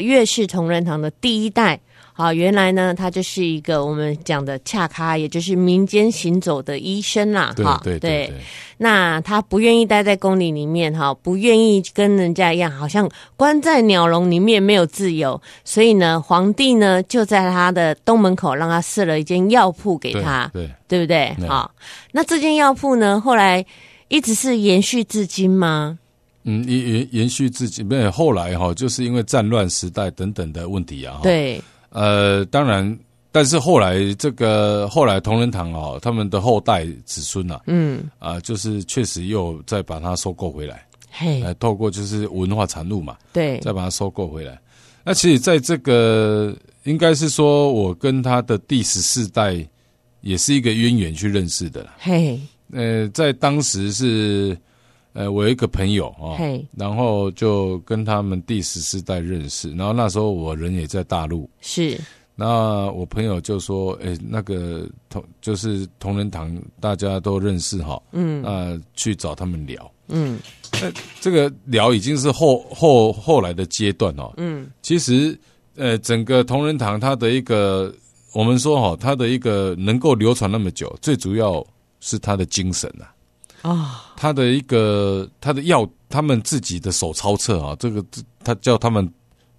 岳氏同仁堂的第一代。好，原来呢，他就是一个我们讲的恰咖，也就是民间行走的医生啦。 对。 那他不愿意待在宫里面，不愿意跟人家一样，好像关在鸟笼里面没有自由。所以呢，皇帝呢就在他的东门口让他设了一间药铺给他，对不对？好，那这间药铺呢，后来一直是延续至今吗？ 延续至今，没有后来就是因为战乱时代等等的问题啊。 对。 当然，但是后来同仁堂他们的后代子孙就是确实又再把它收购回来，透过就是文化产物嘛， 对， 再把它收购回来。那其实在这个应该是说我跟他的第14代也是一个渊源去认识的啦。在当时是我有一个朋友然后就跟他们第14代认识，然后那时候我人也在大陆， 是， 那我朋友就说那个就是同仁堂大家都认识去找他们聊，这个聊已经是后来的阶段其实整个同仁堂它的一个我们说它的一个能够流传那么久，最主要是它的精神他的他们自己的手抄册这个他叫他们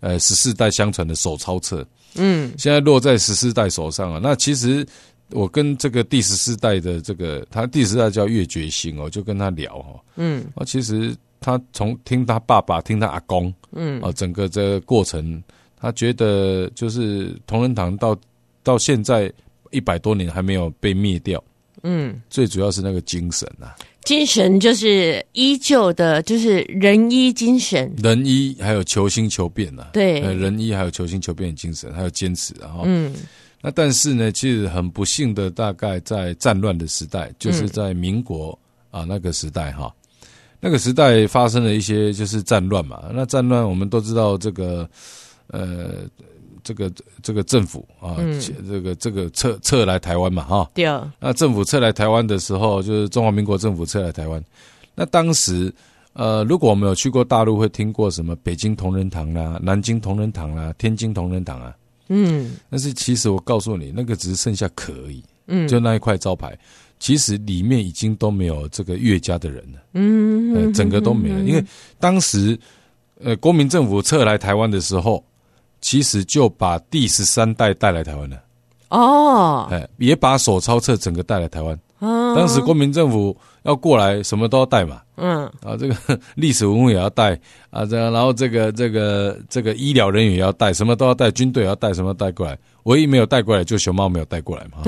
14代相传的手抄册，现在落在14代手上那其实我跟这个第14代的这个他第14代叫岳觉兴就跟他聊其实他从听他爸爸听他阿公整个这个过程，他觉得就是同仁堂到现在100多年还没有被灭掉，最主要是那个精神精神就是依旧的，就是仁医精神， 仁医还有求新求变对， 仁医还有求新求变的精神，还有坚持那但是呢，其实很不幸的，大概在战乱的时代，就是在民国那个时代那个时代发生了一些就是战乱嘛。那战乱我们都知道，这个政府这个撤来台湾嘛对。 那政府撤来台湾的时候，就是中华民国政府撤来台湾。那当时如果我们有去过大陆，会听过什么北京同仁堂啦、南京同仁堂啦、天津同仁堂但是其实我告诉你，那个只是剩下壳而已，就那一块招牌，其实里面已经都没有这个岳家的人了，整个都没了。因为当时国民政府撤来台湾的时候，其实就把第13代带来台湾了，也把手抄册整个带来台湾。当时国民政府要过来，什么都要带嘛，这个历史文物也要带然后这个医疗人员也要带，什么都要带，军队也要带，什么都带过来。唯一没有带过来就熊猫没有带过来嘛。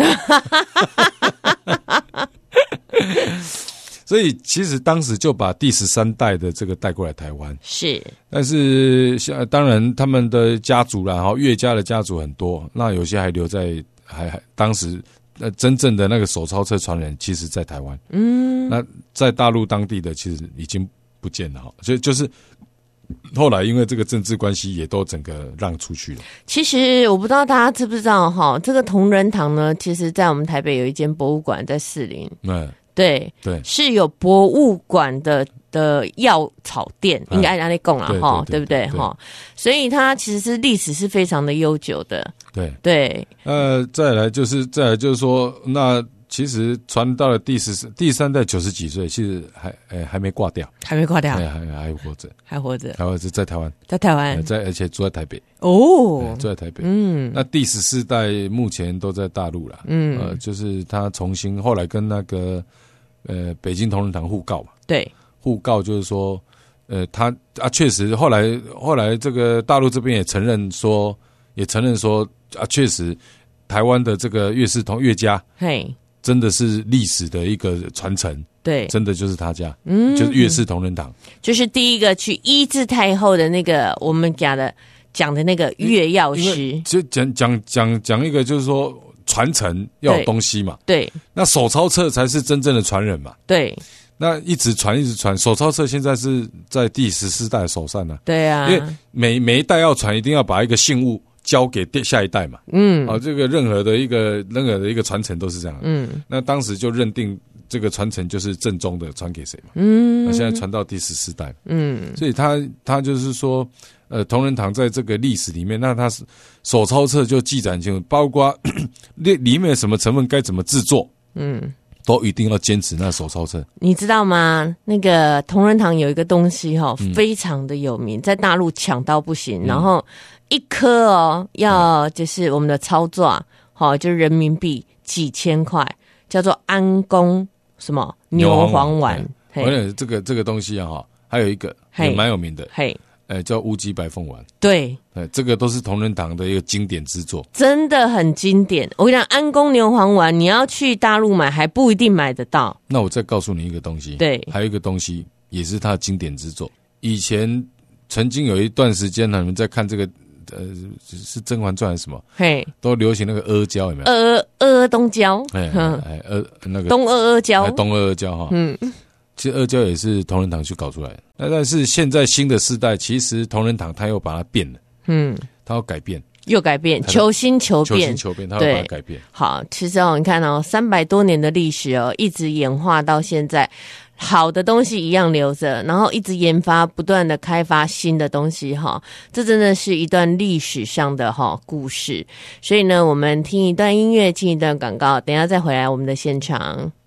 所以其实当时就把第13代的这个带过来台湾， 是。 但是当然他们的家族啦，岳家的家族很多，那有些还留在当时真正的那个手抄册传人，其实在台湾。那在大陆当地的其实已经不见了就是后来因为这个政治关系，也都整个让出去了。 其实我不知道大家知不知道这个同仁堂呢，其实在我们台北有一间博物馆在士林。对，是有博物馆的药草店，应该按那里讲啦对不对所以它其实是历史是非常的悠久的。对。 再来就是说，那其实传到了第3代90几岁，其实还没挂掉，还活着，还活着，在台湾，而且住在台北住在台北。那第14代目前都在大陆啦。就是他重新后来跟那个北京同仁堂互告嘛。对，互告就是说他确实后来这个大陆这边也承认说确实台湾的这个岳家真的是历史的一个传承，对，真的就是他家，就是岳氏同仁堂，就是第一个去医治太后的那个我们讲的那个岳药师，就讲一个就是说传承要有东西嘛，对，那手抄册才是真正的传人嘛，对，那一直传，手抄册现在是在第14代手上呢，对啊，因为每一代要传，一定要把一个信物交给下一代嘛，这个任何的一个传承都是这样，那当时就认定这个传承就是正宗的传给谁嘛，那现在传到第14代，所以他就是说， 同仁堂在这个历史里面，那它手抄册就记载很清楚，包括里面什么成分该怎么制作，都一定要坚持那手抄册。 你知道吗？那个同仁堂有一个东西非常的有名，在大陆抢到不行，然后一颗要就是我们的操作就是人民币几千块，叫做安宫什么牛黄丸。 这个东西还有一个也蛮有名的，叫乌鸡白凤丸。 对， 这个都是同仁堂的一个经典之作， 真的很经典。我跟你讲，安宫牛黄丸你要去大陆买还不一定买得到。 那我再告诉你一个东西， 对， 还有一个东西也是它的经典之作。以前曾经有一段时间呢，你们在看这个是《甄嬛传》还是什么？都流行那个阿胶，有没有？ 阿东胶， 那个东阿胶， 东阿胶其实阿胶也是同仁堂去搞出来的。但是现在新的世代，其实同仁堂他又把它变了，他要改变， 又改变，求新求变， 他要把它改变。 好，其实你看300多年的历史一直演化到现在。好的东西一样留着，然后一直研发，不断的开发新的东西这真的是一段历史上的故事。所以呢，我们听一段音乐，进一段广告，等一下再回来我们的现场。